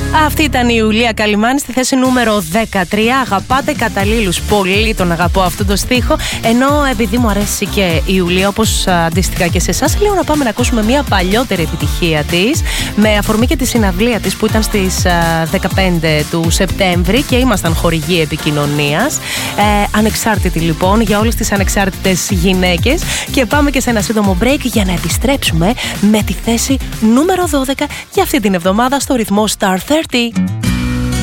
Αυτή ήταν η Ιουλία Καλυμάνη στη θέση νούμερο 13. Αγαπάτε καταλήλους. Πολύ τον αγαπώ αυτό το στίχο. Ενώ επειδή μου αρέσει και η Ιουλία, όπως αντίστοιχα και σε εσάς, λέω να πάμε να ακούσουμε μια παλιότερη επιτυχία της, με αφορμή και τη συναυλία της που ήταν στις 15 του Σεπτέμβρη και ήμασταν χορηγοί επικοινωνίας. Ανεξάρτητη λοιπόν για όλες τις ανεξάρτητες γυναίκες. Και πάμε και σε ένα σύντομο break για να επιστρέψουμε με τη θέση νούμερο 12 για αυτή την εβδομάδα στο ρυθμό Star 30.